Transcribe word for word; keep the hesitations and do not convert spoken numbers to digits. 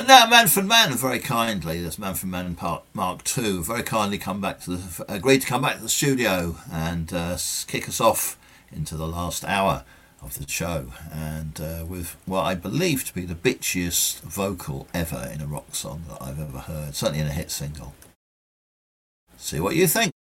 now Manfred Mann very kindly, this Manfred Mann Part Mark Two, very kindly come back to the agreed to come back to the studio and uh, kick us off into the last hour of the show, and uh, with what I believe to be the bitchiest vocal ever in a rock song that I've ever heard, certainly in a hit single. See what you think.